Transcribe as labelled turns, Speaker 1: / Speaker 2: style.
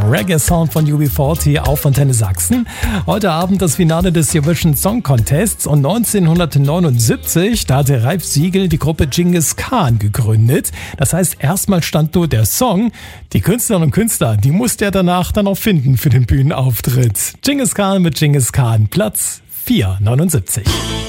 Speaker 1: Reggae-Sound von UB40 auf Antenne Sachsen. Heute Abend das Finale des Eurovision Song Contests und 1979, da hatte Ralf Siegel die Gruppe Genghis Khan gegründet. Das heißt, erstmal stand nur der Song. Die Künstlerinnen und Künstler, die musste er danach dann auch finden für den Bühnenauftritt. Genghis Khan mit Genghis Khan, Platz 479.